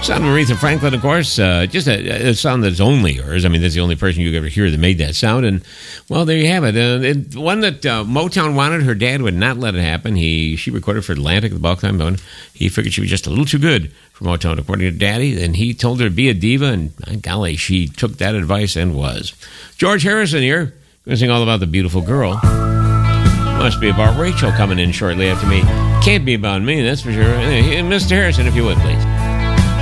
Sound of Aretha Franklin, of course, just a sound that's only yours. I mean, that's the only person you ever hear that made that sound. And, well, there you have it. One that Motown wanted, her dad would not let it happen. She recorded for Atlantic, the Balkan Bone. He figured she was just a little too good for Motown, according to Daddy. And he told her to be a diva, and golly, she took that advice and was. George Harrison here, going to sing all about the beautiful girl. Must be about Rachel coming in shortly after me. Can't be about me, that's for sure. Mr. Harrison, if you would, please.